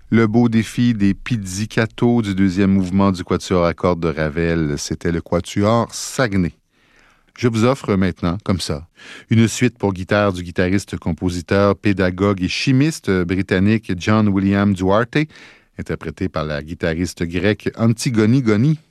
Le beau défi des pizzicato du deuxième mouvement du quatuor à cordes de Ravel, c'était le quatuor Saguenay. Je vous offre maintenant, comme ça, une suite pour guitare du guitariste, compositeur, pédagogue et chimiste britannique John William Duarte, interprété par la guitariste grecque Antigone Goni.